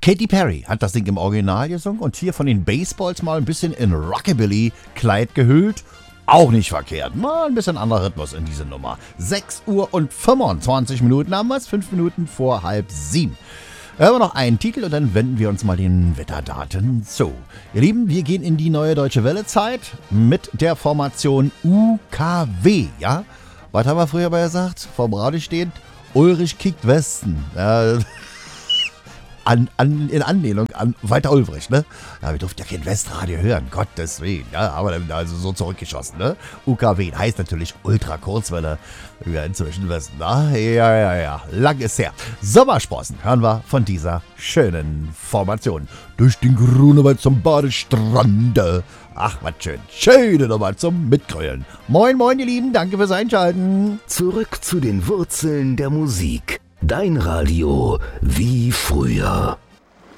Katy Perry hat das Ding im Original gesungen und hier von den Baseballs mal ein bisschen in Rockabilly-Kleid gehüllt. Auch nicht verkehrt. Mal ein bisschen anderer Rhythmus in diese Nummer. 6 Uhr und 25 Minuten haben wir es, 5 Minuten vor 6:30. Hören wir noch einen Titel und dann wenden wir uns mal den Wetterdaten zu. Ihr Lieben, wir gehen in die neue Deutsche Welle-Zeit mit der Formation UKW. Ja? Was haben wir früher mal gesagt? Vorm Radio steht, Ulrich kickt Westen. In Anlehnung an Walter Ulbricht, ne? Ja, wir durften ja kein Westradio hören, Gottes Willen, ja, aber dann also so zurückgeschossen, ne? UKW heißt natürlich Ultra-Kurzwelle, wir inzwischen wissen, ja, lang ist her. Sommersprossen hören wir von dieser schönen Formation. Durch den Grunewald zum Badestrande. Ach, was schön. Schöne Nummer zum Mitgrölen. Moin, moin, ihr Lieben, danke fürs Einschalten. Zurück zu den Wurzeln der Musik. Dein Radio wie früher.